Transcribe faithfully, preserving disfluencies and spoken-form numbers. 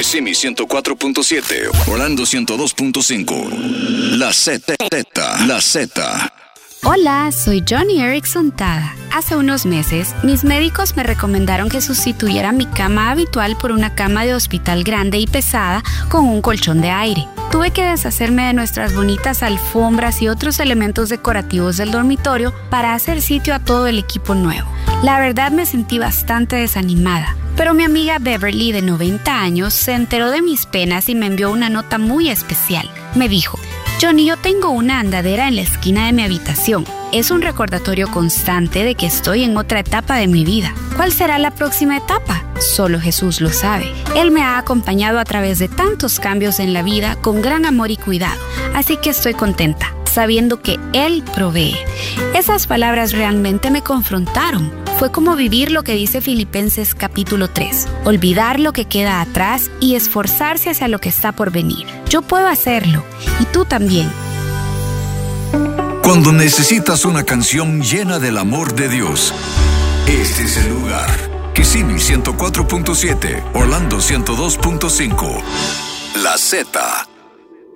Kissimmee ciento cuatro punto siete, Orlando ciento dos punto cinco. La Z, la Z. Hola, soy Johnny Erickson Tada. Hace unos meses, mis médicos me recomendaron que sustituyera mi cama habitual por una cama de hospital grande y pesada con un colchón de aire. Tuve que deshacerme de nuestras bonitas alfombras y otros elementos decorativos del dormitorio para hacer sitio a todo el equipo nuevo. La verdad me sentí bastante desanimada, pero mi amiga Beverly, de noventa años, se enteró de mis penas y me envió una nota muy especial. Me dijo: Johnny, yo tengo una andadera en la esquina de mi habitación. Es un recordatorio constante de que estoy en otra etapa de mi vida. ¿Cuál será la próxima etapa? Solo Jesús lo sabe. Él me ha acompañado a través de tantos cambios en la vida con gran amor y cuidado. Así que estoy contenta, sabiendo que Él provee. Esas palabras realmente me confrontaron. Fue como vivir lo que dice Filipenses capítulo tres. Olvidar lo que queda atrás y esforzarse hacia lo que está por venir. Yo puedo hacerlo, y tú también. Cuando necesitas una canción llena del amor de Dios, este es el lugar. Kissimmee ciento cuatro punto siete, Orlando ciento dos punto cinco. La Z.